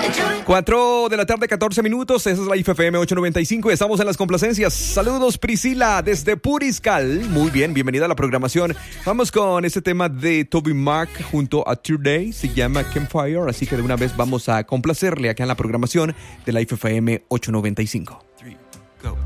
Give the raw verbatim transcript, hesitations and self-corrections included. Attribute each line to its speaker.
Speaker 1: cuatro de la tarde, catorce minutos. Esa es la I F M ochocientos noventa y cinco. Estamos en las complacencias. Saludos, Priscila, desde Puriscal. Muy bien, bienvenida a la programación. Vamos con este tema de Toby Mac junto a Today. Se llama Campfire. Así que de una vez vamos a complacerle acá en la programación de la I F M ochocientos noventa y cinco. Three.